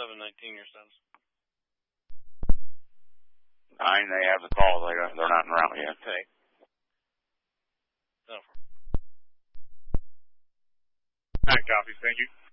719, your sons. 9, they have the call. They're not en route yet. Okay. No. 9 copies, thank you.